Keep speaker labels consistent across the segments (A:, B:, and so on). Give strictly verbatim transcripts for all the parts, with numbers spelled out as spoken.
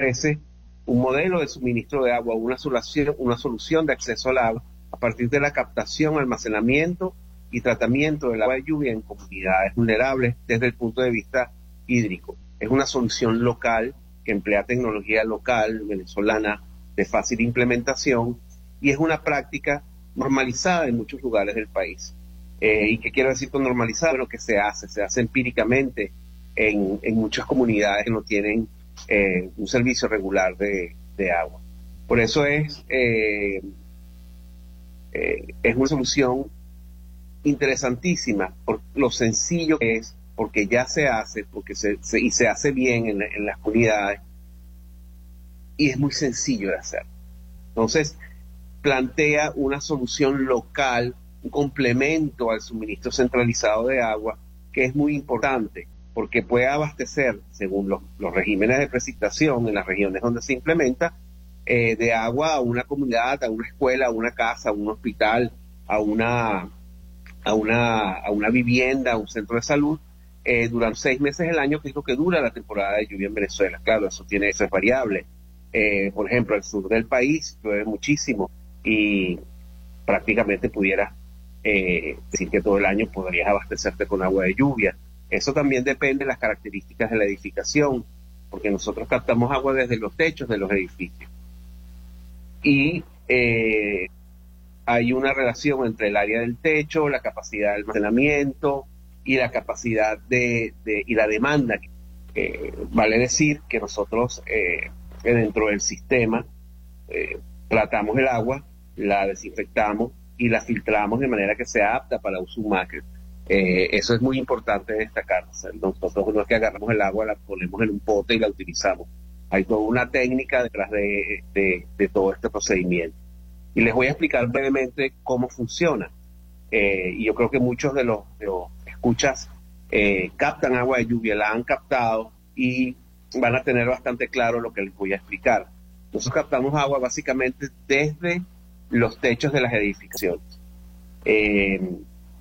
A: ofrece un modelo de suministro de agua, una solución, una solución de acceso al agua a partir de la captación, almacenamiento y tratamiento del agua de lluvia en comunidades vulnerables desde el punto de vista hídrico. Es una solución local que emplea tecnología local venezolana de fácil implementación y es una práctica normalizada en muchos lugares del país. Eh, ¿Y qué quiero decir con normalizada? Bueno, que se hace, se hace empíricamente en, en muchas comunidades que no tienen eh, un servicio regular de, de agua. Por eso es, eh, eh, es una solución interesantísima, por lo sencillo que es, porque ya se hace, porque se, se, y se hace bien en, en las comunidades, y es muy sencillo de hacer. Entonces, plantea una solución local, un complemento al suministro centralizado de agua, que es muy importante, porque puede abastecer, según los, los regímenes de precipitación en las regiones donde se implementa, eh, de agua a una comunidad, a una escuela, a una casa, a un hospital, a una, a una, a una vivienda, a un centro de salud, eh, durante seis meses del año, que es lo que dura la temporada de lluvia en Venezuela. Claro, eso tiene, eso es variable. Eh, por ejemplo, el sur del país llueve muchísimo y prácticamente pudiera eh, decir que todo el año podrías abastecerte con agua de lluvia. Eso también depende de las características de la edificación, porque nosotros captamos agua desde los techos de los edificios. Y eh, hay una relación entre el área del techo, la capacidad de almacenamiento y la capacidad de, de y la demanda. Eh, vale decir que nosotros eh, dentro del sistema eh, tratamos el agua, la desinfectamos y la filtramos de manera que sea apta para uso humano. Eh, eso es muy importante destacar. O sea, nosotros no es que agarramos el agua, la ponemos en un pote y la utilizamos. Hay toda una técnica detrás de, de, de todo este procedimiento. Y les voy a explicar brevemente cómo funciona. Eh, y yo creo que muchos de los, de los escuchas eh, captan agua de lluvia, la han captado y van a tener bastante claro lo que les voy a explicar. Nosotros captamos agua básicamente desde los techos de las edificaciones. Eh,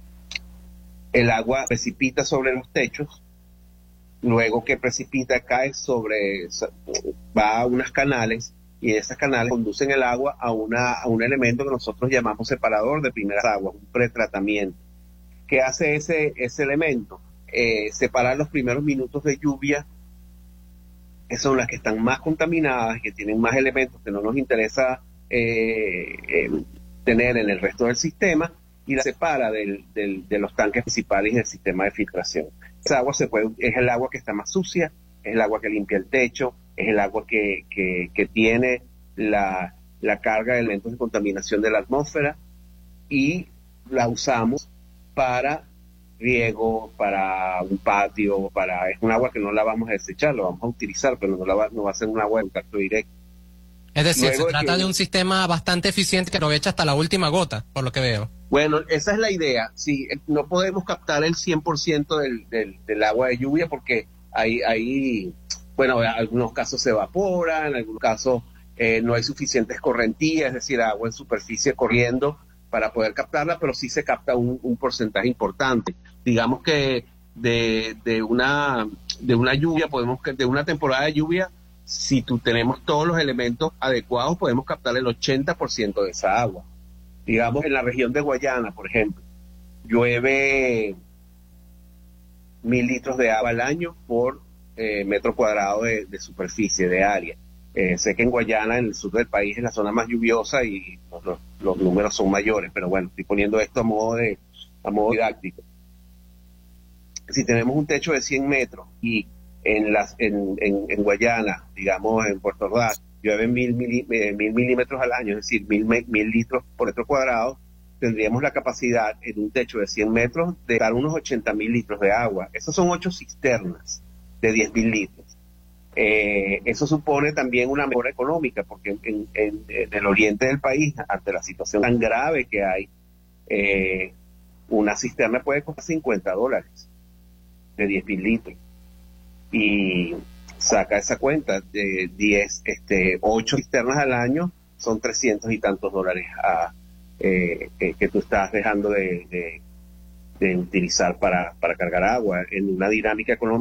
A: el agua precipita sobre los techos, luego que precipita cae sobre, va a unos canales y esos canales conducen el agua a, una, a un elemento que nosotros llamamos separador de primeras aguas, un pretratamiento. ¿Qué hace ese, ese elemento? Eh, separar los primeros minutos de lluvia, que son las que están más contaminadas y que tienen más elementos que no nos interesa eh, eh, tener en el resto del sistema, y la separa del, del, de los tanques principales del sistema de filtración. Esa agua se puede, es el agua que está más sucia, es el agua que limpia el techo, es el agua que, que, que tiene la, la carga de elementos de contaminación de la atmósfera, y la usamos para riego, para un patio, para es un agua que no la vamos a desechar, lo vamos a utilizar, pero no, la va, no va a ser un agua de contacto directo.
B: Es decir,
A: Luego
B: se
A: de
B: trata
A: que,
B: de un sistema bastante eficiente que aprovecha hasta la última gota, por lo que veo.
A: Bueno, esa es la idea. Sí, no podemos captar el cien por ciento del, del, del agua de lluvia porque hay, hay, bueno, en algunos casos se evapora, en algunos casos eh, no hay suficientes correntías, es decir, agua en superficie corriendo para poder captarla, pero sí se capta un, un porcentaje importante. Digamos que de, de, una, de una lluvia, podemos de una temporada de lluvia, si tú tenemos todos los elementos adecuados, podemos captar el ochenta por ciento de esa agua. Digamos, en la región de Guayana, por ejemplo, llueve mil litros de agua al año por eh, metro cuadrado de, de superficie, de área. Eh, sé que en Guayana, en el sur del país, es la zona más lluviosa y los, los, los números son mayores, pero bueno, estoy poniendo esto a modo, de, a modo didáctico. Si tenemos un techo de cien metros y en, las, en, en, en Guayana, digamos, en Puerto Ordaz, llueve mil, mil, eh, mil milímetros al año, es decir, mil, mil litros por metro cuadrado, tendríamos la capacidad en un techo de cien metros de dar unos ochenta mil litros de agua. Esas son ocho cisternas de diez mil litros. Eh, eso supone también una mejora económica, porque en, en, en el oriente del país, ante la situación tan grave que hay, eh, una cisterna puede costar cincuenta dólares de diez mil litros. Y saca esa cuenta de diez, este, ocho cisternas al año, son trescientos y tantos dólares a, eh, eh, que tú estás dejando de, de, de utilizar para, para cargar agua en una dinámica económica